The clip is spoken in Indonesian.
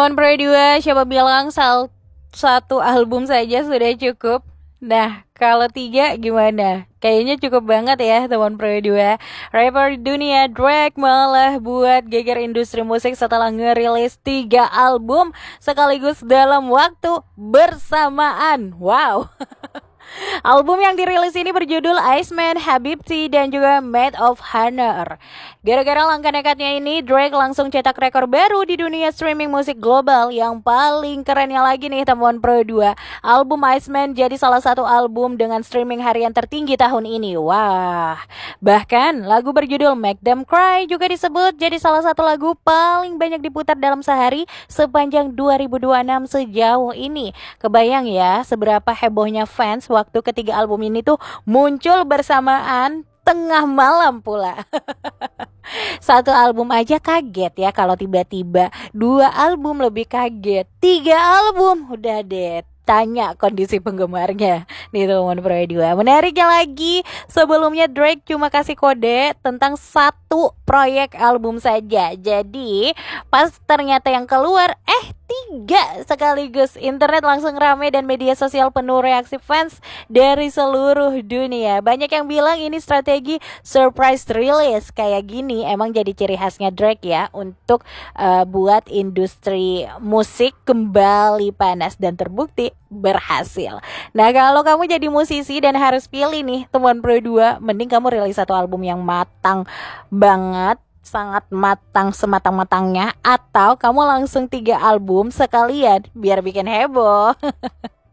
Teman Pro 2, siapa bilang satu album saja sudah cukup? Nah, kalau 3 gimana? Kayaknya cukup banget ya teman Pro 2. Rapper dunia Drake malah buat geger industri musik setelah ngerilis 3 album sekaligus dalam waktu bersamaan. Wow. Album yang dirilis ini berjudul Iceman, Habibti, dan juga Made of Honor. Gara-gara langkah nekatnya ini, Drake langsung cetak rekor baru di dunia streaming musik global. Yang paling kerennya lagi nih temuan Pro 2, album Iceman jadi salah satu album dengan streaming harian tertinggi tahun ini. Wah, bahkan lagu berjudul Make Them Cry juga disebut jadi salah satu lagu paling banyak diputar dalam sehari sepanjang 2026 sejauh ini. Kebayang ya seberapa hebohnya fans waktu ketiga album ini tuh muncul bersamaan tengah malam pula. Satu album aja kaget ya, kalau tiba-tiba 2 album lebih kaget, 3 album udah deh tanya kondisi penggemarnya nih teman Pro 2. Menariknya lagi, sebelumnya Drake cuma kasih kode tentang 1 proyek album saja. Jadi pas ternyata yang keluar 3 sekaligus, internet langsung rame dan media sosial penuh reaksi fans dari seluruh dunia. Banyak yang bilang ini strategi surprise release kayak gini emang jadi ciri khasnya Drake ya, untuk buat industri musik kembali panas, dan terbukti berhasil. Nah, kalau kamu jadi musisi dan harus pilih nih teman Pro 2, mending kamu rilis 1 album yang matang banget, sangat matang sematang-matangnya, atau kamu langsung 3 album sekalian biar bikin heboh.